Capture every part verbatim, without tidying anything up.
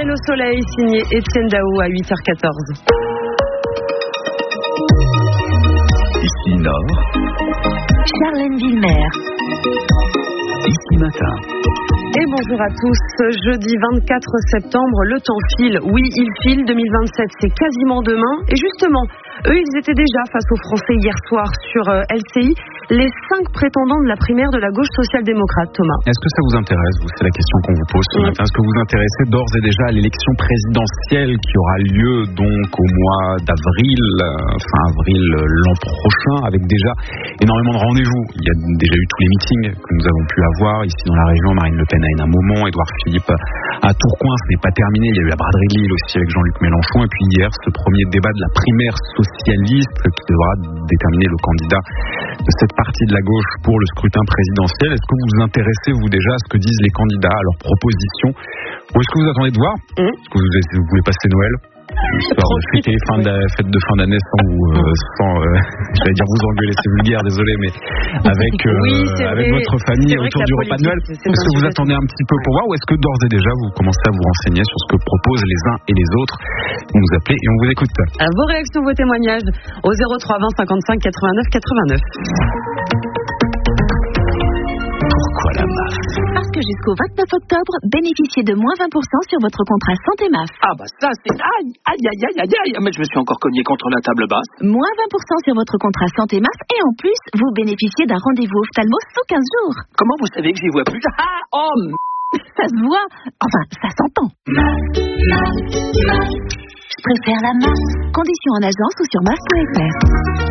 Michel au soleil, signé Étienne Daou à huit heures quatorze. Ici Nord, Charlène Villemer. Ici Matin. Et bonjour à tous, jeudi vingt-quatre septembre, le temps file, oui il file, deux mille vingt-sept c'est quasiment demain, et justement, eux ils étaient déjà face aux Français hier soir sur L C I, les cinq prétendants de la primaire de la gauche social-démocrate, Thomas. Est-ce que ça vous intéresse, vous? C'est la question qu'on vous pose ce mmh. matin. Est-ce que vous vous intéressez d'ores et déjà à l'élection présidentielle qui aura lieu donc au mois d'avril, euh, fin avril euh, l'an prochain, avec déjà énormément de rendez-vous. Il y a déjà eu tous les meetings que nous avons pu avoir ici dans la région. Marine Le Pen à un moment, Édouard Philippe à Tourcoing, ce n'est pas terminé. Il y a eu la braderie de Lille aussi avec Jean-Luc Mélenchon. Et puis hier, ce premier débat de la primaire socialiste qui devra déterminer le candidat de cette partie de la gauche pour le scrutin présidentiel. Est-ce que vous vous intéressez, vous, déjà, à ce que disent les candidats, à leurs propositions? Ou est-ce que vous attendez de voir? mmh. Est-ce que vous, vous voulez passer Noël, histoire de fêter les fins de, fêtes de fin d'année sans, vous, euh, sans euh, j'allais dire vous engueuler, c'est vulgaire, désolé, mais avec, euh, oui, avec vrai. votre famille autour du repas de Noël. Est-ce que vous attendez un petit peu pour voir, ou est-ce que d'ores et déjà vous commencez à vous renseigner sur ce que proposent les uns et les autres? Vous nous appelez et on vous écoute. À vos réactions, vos témoignages au zéro trois vingt cinquante-cinq quatre-vingt-neuf quatre-vingt-neuf. Pourquoi la M A F? Parce que jusqu'au vingt-neuf octobre, bénéficiez de moins vingt pour cent sur votre contrat santé M A F. Ah bah ça c'est... Aïe, aïe, aïe, aïe, aïe, aïe. Mais je me suis encore cogné contre la table basse. Moins vingt pour cent sur votre contrat santé M A F et en plus, vous bénéficiez d'un rendez-vous ophtalmo sous quinze jours. Comment vous savez que j'y vois plus? Ah, oh m... Ça se voit, enfin, ça s'entend. Je préfère la M A F. Conditions en agence ou sur M A F point F R.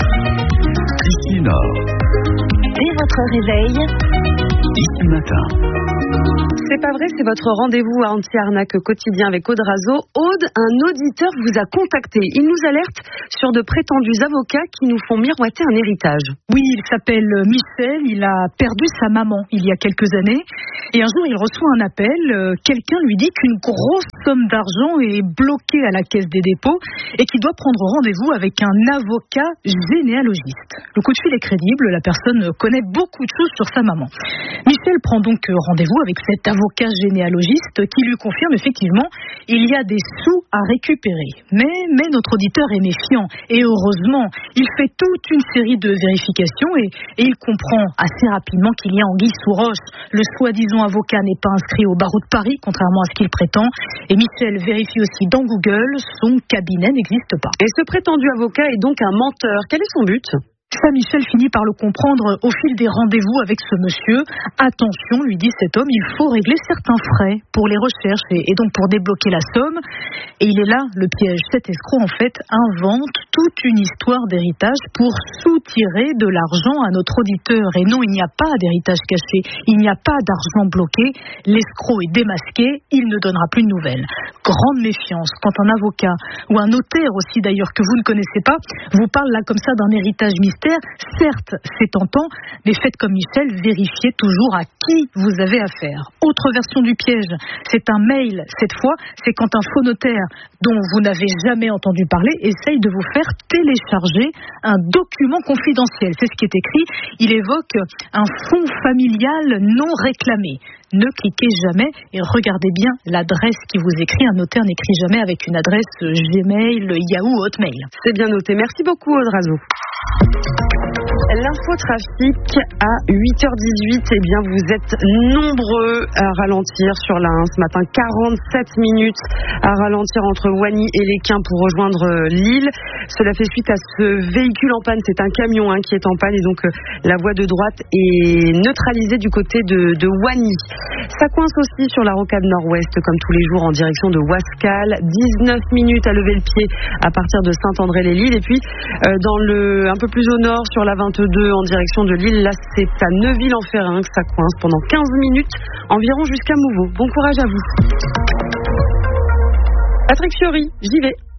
Ici Nord, Dès votre réveil, Ici Matin. C'est pas vrai, c'est votre rendez-vous à anti-arnaque quotidien avec Aude Razo. Aude, un auditeur vous a contacté. Il nous alerte sur de prétendus avocats qui nous font miroiter un héritage. Oui, il s'appelle Michel, il a perdu sa maman il y a quelques années. Et un jour, il reçoit un appel. Euh, quelqu'un lui dit qu'une grosse somme d'argent est bloquée à la caisse des dépôts et qu'il doit prendre rendez-vous avec un avocat généalogiste. Le coup de fil est crédible, la personne connaît beaucoup de choses sur sa maman. Michel prend donc rendez-vous avec cet avocat généalogiste qui lui confirme effectivement il y a des sous à récupérer. Mais, mais notre auditeur est méfiant et heureusement, il fait toute une série de vérifications et, et il comprend assez rapidement qu'il y a anguille sous roche. Le soi-disant avocat n'est pas inscrit au barreau de Paris, contrairement à ce qu'il prétend. Et Michel vérifie aussi dans Google, son cabinet n'existe pas. Et ce prétendu avocat est donc un menteur. Quel est son but ? Ça, Michel finit par le comprendre au fil des rendez-vous avec ce monsieur. Attention, lui dit cet homme, il faut régler certains frais pour les recherches et, et donc pour débloquer la somme. Et il est là, le piège. Cet escroc, en fait, invente toute une histoire d'héritage pour soutirer de l'argent à notre auditeur. Et non, il n'y a pas d'héritage caché, il n'y a pas d'argent bloqué. L'escroc est démasqué, il ne donnera plus de nouvelles. Grande méfiance quand un avocat ou un notaire aussi d'ailleurs que vous ne connaissez pas vous parle là comme ça d'un héritage mystérieux. Certes, c'est tentant, mais faites comme Michel, vérifiez toujours à qui vous avez affaire. Autre version du piège, c'est un mail. Cette fois, c'est quand un faux notaire dont vous n'avez jamais entendu parler essaye de vous faire télécharger un document confidentiel. C'est ce qui est écrit. Il évoque un fonds familial non réclamé. Ne cliquez jamais et regardez bien l'adresse qui vous écrit. Un notaire n'écrit jamais avec une adresse Gmail, Yahoo, Hotmail. C'est bien noté. Merci beaucoup, Aude Razo. L'infotrafic à huit heures dix-huit, eh bien vous êtes nombreux à ralentir sur la un ce matin, quarante-sept minutes à ralentir entre Wagny et Lesquin pour rejoindre Lille. Cela fait suite à ce véhicule en panne, c'est un camion hein, qui est en panne et donc euh, la voie de droite est neutralisée du côté de, de Wagny. Ça coince aussi sur la rocade nord-ouest comme tous les jours en direction de Ouascal, dix-neuf minutes à lever le pied à partir de Saint-André-les-Lilles et puis euh, dans le un peu plus au nord sur la vingt-deux en direction de Lille, là c'est à Neuville-en-Ferrin que ça coince pendant quinze minutes environ jusqu'à Mouveau. Bon courage à vous. Patrick Fiori, j'y vais.